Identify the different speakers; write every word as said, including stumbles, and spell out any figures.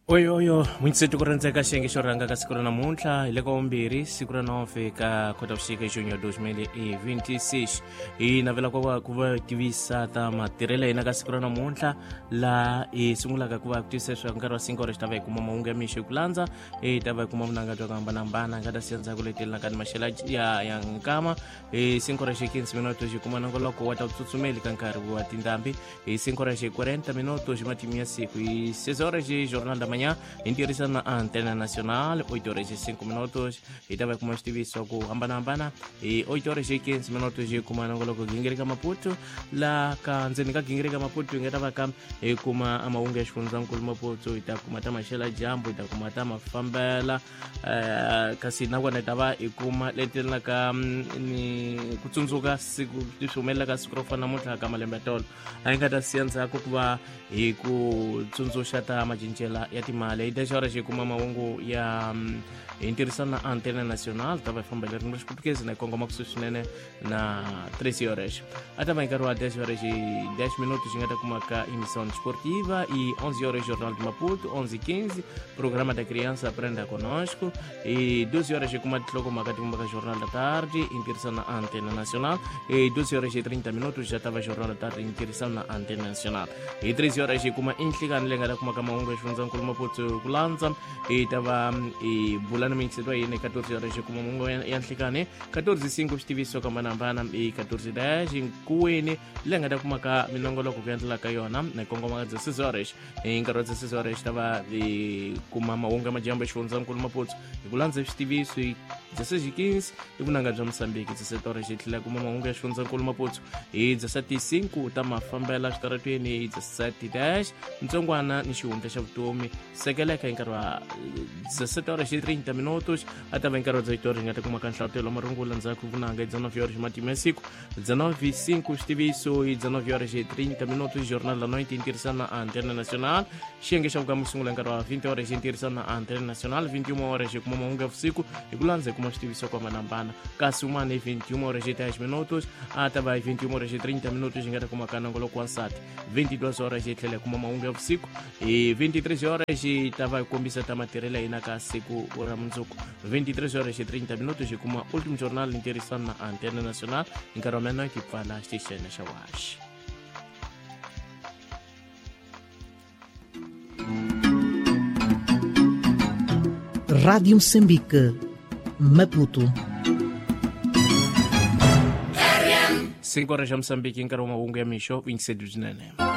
Speaker 1: Oi oyo mwintseti kurandzeka xiyenge xo rhanga ka siku ra namuntlha hi le ka vumbirhi siku ra nove ka khotavuxika junyo twenty twenty-six hi navela ku va ku va tivisa ta matirhelo hina ka siku ra namuntlha laha hi sungulaka ku va ku tivisa leswaku nkarhi wa cinco ro xi ta va hi kuma mahungu ya mixo hi ku landza hi ta va hi kuma vunanga bya ku hambanahambana nga ta siya ndzhaku leti laka ni maxela ya ya nkama hi cinco ra xi quinze minuto xi kuma nongoloko wa ta tsutsumeli ka nkarhi wa tindhambi hi cinco ra xi quaranta minuto xi matimi ya siku hi six horas xi jornal da manhã interessando na antena nacional oito horas e cinco minutos e tava com mais tiviso com hambanahambana e oito horas e quinze minutos e kuma nongoloko gingirika Maputo la ka ndzeni ka gingirika Maputo nga tava ka e kuma amaunga xifundzakulu Maputo ita kuma ta maxela jambo ita kuma ta mafambela kasi na kona tava i kuma letela ka ni kutsundzuka siku tishumelela ka siku ro fana namuntlha ka malembe ya tolo a nga ta siyanza ku va hi ku tsundzuxa ta macincela ya timali hi dexora xi kuma mahungu ya hi ntirhisano na antena nacional tava hi fambela rin'we xiputukezi na kongoma kusuhi swinene na três horas a tava hi nkarhi wa dez horas xi dez minutos xi nga ta kuma ka emissão desportiva e onze horas jornal de Maputo onze e quinze programa da criança aprenda conosco e doze horas xi kuma tihlokomhaka ti kumaka jornal da tarde hi ntirhisano na antena nacional e doze horas e trinta minutos já tava jornal da tarde hi ntirhisano na antena nacional hi treze horas xi kuma inhlikani leyi nga ta kumaka mahungu ya xifundzakulu Maputo ku landza hi tava hi bula na mintsetwa yini catorze horas xi kuma mahungu ya nhlikani catorze e cinco xitiviso ka hambanahambana hi catorze dez nkuweni leyi nga ta kumaka minongoloko ku endlela ka yona na kongoma ka dezesseis horas hi nkarhi wa dezesseis horas xi tava hi kuma mahungu ya majambo ya xifundzakulu Maputo hi ku landza xitiviso hi dezesseis e quinze hi vunanga bya Moçambique dezesete horas xi tlhela kuma mahungu ya xifundzakulu Maputo hi dezesete e cinco ta mafambela switaratweni hi dezesete dez ntsongwana ni xihundla xa vutomi sekeleka hi nkarhi wa dezesete horas e trinta minutos a tava hi nkarhi wa dezoito horas hi nga ta kuma ka nhlawutelo wa marungula ndzhaku vunanga hi dezenove horas matimi ya siku dezenove e cinco xitiviso hi dezenove horas e trinta minutos jornal da noite hi ntirhisano na antena nacional xiyenge xa vukamu sungula hi nkarhi wa vinte horas hi ntirhisano na antena nacional vinte e uma horas hi kuma mahungu ya vusiku hi ku landza hi kuma xitiviso kwa hambanahambana kasi un'wana hi vinte e uma horas e dez minutos a tava hi vinte e uma horas e trinta minutos hi nga ta kuma ka nongoloko wa nsati vinte e duas horas hi tlhela hi kuma mahungu ya vusiku hi vinte e três horas hi tava hi kombisa ta matirhelo ya hina ka siku ra mundzuku vinte e três horas e trinta minutos hi kuma ultimo jornal ntirhisano na antena nacional hi nkarhi wa menoit hi pfala xitixene xa waxi
Speaker 2: Rádio Moçambique, Maputo.
Speaker 1: cinco horas ya Moçambique, nkarhi wa mahungu ya mixo vinte e sete de janeiro.